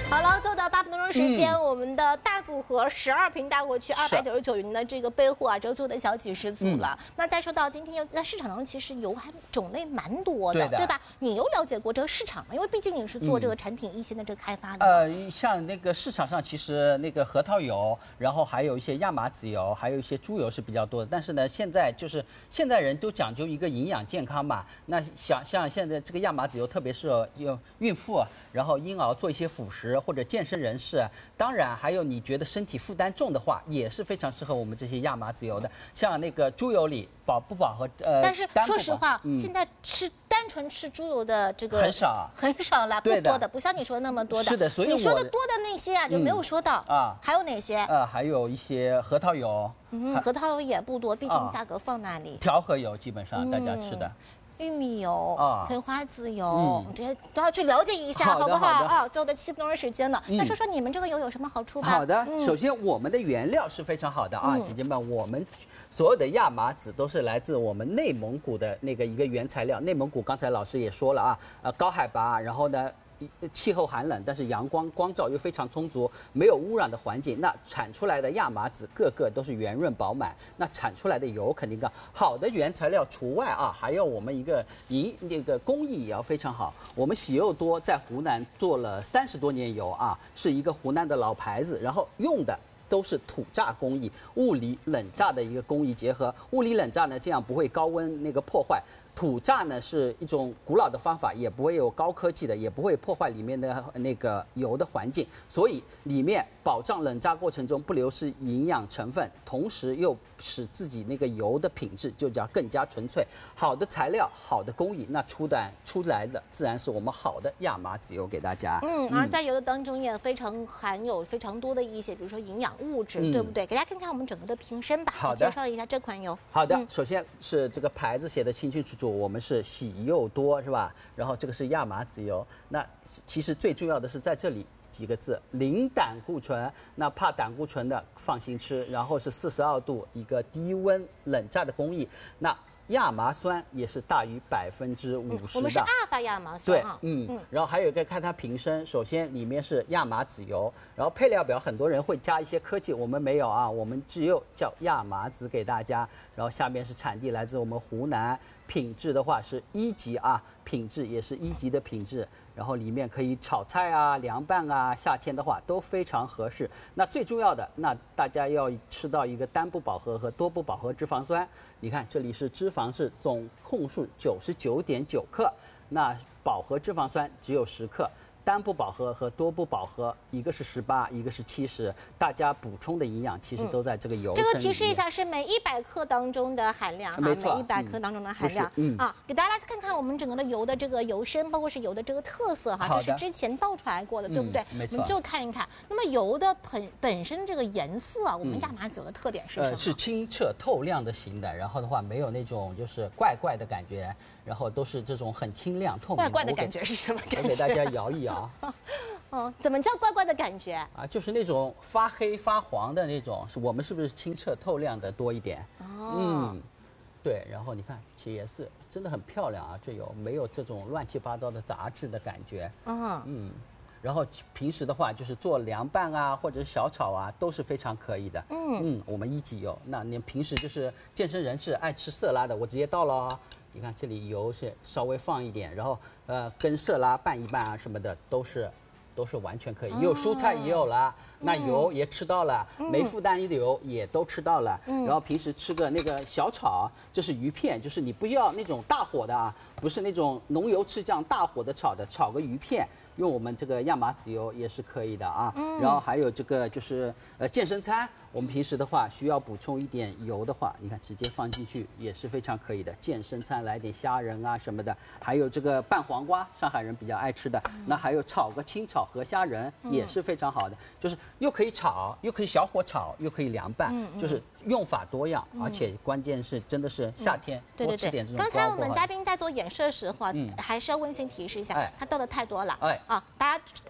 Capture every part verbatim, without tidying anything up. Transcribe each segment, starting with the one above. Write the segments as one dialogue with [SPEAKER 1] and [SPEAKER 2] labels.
[SPEAKER 1] 好了，最后的八分多钟时间，嗯、我们的大组合十二瓶大获去二百九十九元的这个备货啊，只有最后的小几十组了。嗯、那再说到今天又在市场当中，其实油还种类蛮多的， 对, 对吧？你有了解过这个市场吗？因为毕竟你是做这个产品一线的这个开发的。
[SPEAKER 2] 呃，像那个市场上，其实那个核桃油，然后还有一些亚麻籽油，还有一些猪油是比较多的。但是呢，现在就是现在人都讲究一个营养健康嘛。那像像现在这个亚麻籽油，特别是有孕妇，然后婴儿做一些辅食。或者健身人士，当然还有你觉得身体负担重的话，也是非常适合我们这些亚麻籽油的。像那个猪油里饱不饱和呃，
[SPEAKER 1] 但是说实话，嗯、现在吃单纯吃猪油的这个
[SPEAKER 2] 很少
[SPEAKER 1] 很少了，不多的，不像你说的那么多的。
[SPEAKER 2] 是的，所以
[SPEAKER 1] 你说的多的那些啊就没有说到、嗯、啊，还有哪些？
[SPEAKER 2] 呃，还有一些核桃油，
[SPEAKER 1] 嗯，核桃油也不多，毕竟价格放那里。
[SPEAKER 2] 啊、调和油基本上大家吃的。嗯
[SPEAKER 1] 玉米油、
[SPEAKER 2] 啊、
[SPEAKER 1] 葵花籽油，嗯、这些都要去了解一下，好不好啊？最后的七分钟时间了，那、嗯、说说你们这个油有什么好处吧？
[SPEAKER 2] 好的，嗯、首先我们的原料是非常好的啊，姐姐们，我们所有的亚麻籽都是来自我们内蒙古的那个一个原材料。内蒙古刚才老师也说了啊，呃，高海拔，然后呢。气候寒冷，但是阳光光照又非常充足，没有污染的环境，那产出来的亚麻籽个个都是圆润饱满，那产出来的油肯定更好的原材料除外啊，还有我们一个营那个工艺也要非常好。我们喜柚多在湖南做了三十多年油啊，是一个湖南的老牌子，然后用的。都是土榨工艺，物理冷榨的一个工艺结合。物理冷榨呢，这样不会高温那个破坏；土榨呢是一种古老的方法，也不会有高科技的，也不会破坏里面的那个油的环境。所以里面保障冷榨过程中不流失营养成分，同时又使自己那个油的品质就叫更加纯粹。好的材料，好的工艺，那出的出来的自然是我们好的亚麻籽油给大家。
[SPEAKER 1] 嗯，而在油的当中也非常含有非常多的一些，比如说营养物质，嗯、对不对？给大家看看我们整个的瓶身吧。
[SPEAKER 2] 好的，
[SPEAKER 1] 介绍一下这款油。
[SPEAKER 2] 好的，嗯、首先是这个牌子写的清清楚楚，我们是喜柚多，是吧？然后这个是亚麻籽油。那其实最重要的是在这里几个字：零胆固醇。那怕胆固醇的放心吃。然后是四十二度一个低温冷榨的工艺。那亚麻酸也是大于百分之五十的、嗯，
[SPEAKER 1] 我们是阿尔法亚麻酸
[SPEAKER 2] 对，嗯嗯。然后还有一个看它瓶身，首先里面是亚麻籽油，然后配料表很多人会加一些科技，我们没有啊，我们只有叫亚麻籽给大家。然后下面是产地来自我们湖南，品质的话是一级啊，品质也是一级的品质。然后里面可以炒菜啊、凉拌啊，夏天的话都非常合适。那最重要的，那大家要吃到一个单不饱和和多不饱和脂肪酸。你看这里是脂肪是总控数九十九点九克，那饱和脂肪酸只有十克。单不饱和和多不饱和，一个是十八，一个是七十，大家补充的营养其实都在这个油。
[SPEAKER 1] 这个提示一下，是每一百克当中的含量，
[SPEAKER 2] 没错，
[SPEAKER 1] 每一百克当中的含量，
[SPEAKER 2] 嗯
[SPEAKER 1] 啊，给大家看看我们整个的油的这个油身，包括是油的这个特色哈，这是之前倒出来过的，对不对？
[SPEAKER 2] 没错，
[SPEAKER 1] 我们就看一看。那么油的本本身这个颜色啊，我们亚麻籽油的特点是什么？
[SPEAKER 2] 呃，是清澈透亮的型的，然后的话没有那种就是怪怪的感觉，然后都是这种很清亮透明。
[SPEAKER 1] 怪怪的感觉是什么感觉？
[SPEAKER 2] 我给大家摇一摇。
[SPEAKER 1] 哦，怎么叫怪怪的感觉
[SPEAKER 2] 啊？就是那种发黑发黄的那种，是我们是不是清澈透亮的多一点？
[SPEAKER 1] 哦，
[SPEAKER 2] 嗯，对。然后你看，其也是真的很漂亮啊，这油没有这种乱七八糟的杂质的感觉。
[SPEAKER 1] 嗯
[SPEAKER 2] 嗯，然后平时的话就是做凉拌啊，或者是小炒啊，都是非常可以的。
[SPEAKER 1] 嗯
[SPEAKER 2] 嗯，我们一级油，那你平时就是健身人士爱吃色拉的，我直接倒了哦。你看这里油是稍微放一点，然后呃跟色拉拌一拌啊什么的都是。都是完全可以，有蔬菜也有了，嗯、那油也吃到了，嗯、没负担的油也都吃到了。嗯、然后平时吃个那个小炒，这是鱼片，就是你不要那种大火的啊，不是那种浓油赤酱大火的炒的，炒个鱼片，用我们这个亚麻籽油也是可以的啊。嗯、然后还有这个就是呃健身餐，我们平时的话需要补充一点油的话，你看直接放进去也是非常可以的。健身餐来点虾仁啊什么的，还有这个拌黄瓜，上海人比较爱吃的。嗯、那还有炒个清炒河虾仁也是非常好的，嗯、就是又可以炒，又可以小火炒，又可以凉拌，嗯嗯、就是用法多样，嗯、而且关键是真的是夏天多吃点这种。
[SPEAKER 1] 刚才我们嘉宾在做演示的时候，嗯、还是要温馨提示一下，哎、他倒的太多了。
[SPEAKER 2] 哎
[SPEAKER 1] 啊，大家按照他的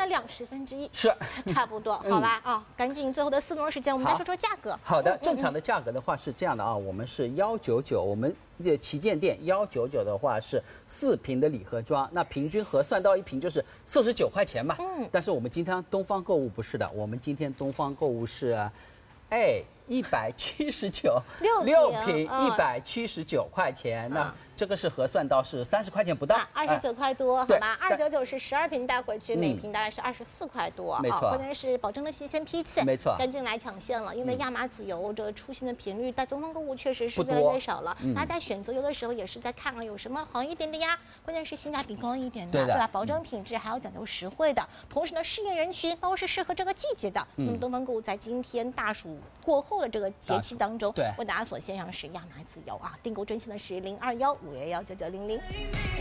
[SPEAKER 1] 的两十分之一，
[SPEAKER 2] 是
[SPEAKER 1] 差差不多，好吧啊，赶紧最后的四分钟时间，我们再说说价格。
[SPEAKER 2] 好的，正常的价格的话是这样的啊，我们是幺九九，我们这旗舰店幺九九的话是四瓶的礼盒装，那平均核算到一瓶就是四十九块钱嘛。嗯，但是我们今天东方购物不是的，我们今天东方购物是，哎，一百七十九，六瓶一百七十九块钱，那这个是核算到是三十块钱不到，
[SPEAKER 1] 二十九块多，好吧？二九九是十二瓶带回去，每瓶大概是二十四块多，
[SPEAKER 2] 没错。
[SPEAKER 1] 关键是保证了新鲜批次，
[SPEAKER 2] 没错，
[SPEAKER 1] 赶紧来抢现了，因为亚麻籽油这个出现的频率在东方购物确实是越来越少了。大家在选择油的时候也是在看了有什么好一点的呀，关键是性价比高一点的，对吧？保证品质还要讲究实惠的，同时呢，适应人群，包括是适合这个季节的。那么东方购物在今天大暑过后的这个节气当中，为大家所献上的是亚麻籽油啊，订购专线的是零二幺五幺幺九九零零。